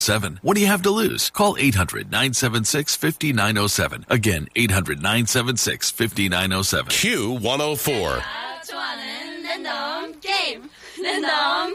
What do you have to lose? Call 800-976-5907. Again, 800-976-5907. Q104. 좋아하는 랜덤 게임. 랜덤